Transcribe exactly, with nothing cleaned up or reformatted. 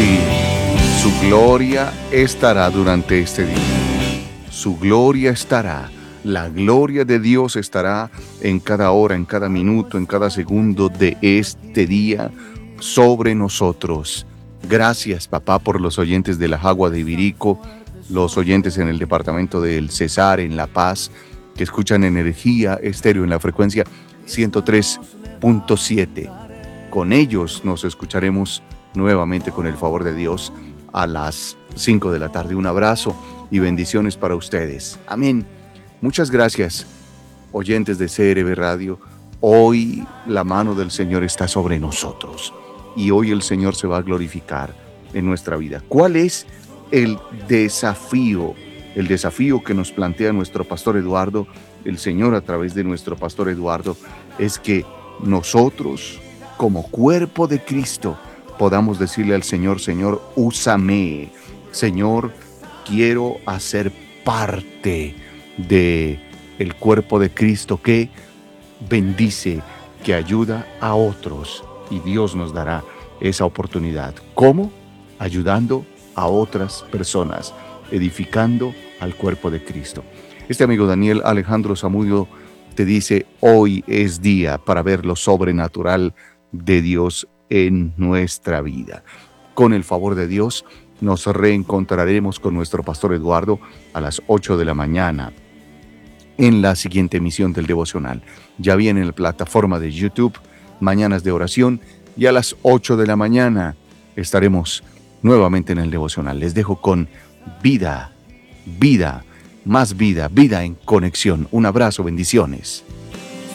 Sí, su gloria estará durante este día. Su gloria estará. La gloria de Dios estará en cada hora, en cada minuto, en cada segundo de este día sobre nosotros. Gracias, papá, por los oyentes de la Jagua de Ibirico, los oyentes en el departamento del Cesar, en La Paz, que escuchan Energía Estéreo en la frecuencia ciento tres punto siete. Con ellos nos escucharemos nuevamente con el favor de Dios a las cinco de la tarde. Un abrazo y bendiciones para ustedes. Amén. Muchas gracias, oyentes de C R B Radio. Hoy la mano del Señor está sobre nosotros y hoy el Señor se va a glorificar en nuestra vida. ¿Cuál es el desafío? El desafío que nos plantea nuestro pastor Eduardo, el Señor a través de nuestro pastor Eduardo, es que nosotros, como cuerpo de Cristo, podamos decirle al Señor: Señor, úsame. Señor, quiero hacer parte de el cuerpo de Cristo que bendice, que ayuda a otros, y Dios nos dará esa oportunidad. ¿Cómo? Ayudando a otras personas, edificando al cuerpo de Cristo. Este amigo Daniel Alejandro Zamudio te dice: hoy es día para ver lo sobrenatural de Dios en nuestra vida. Con el favor de Dios, nos reencontraremos con nuestro pastor Eduardo a las ocho de la mañana en la siguiente emisión del devocional. Ya viene en la plataforma de YouTube, Mañanas de Oración, y a las ocho de la mañana estaremos nuevamente en el devocional. Les dejo con vida, vida, más vida, vida en conexión. Un abrazo, bendiciones.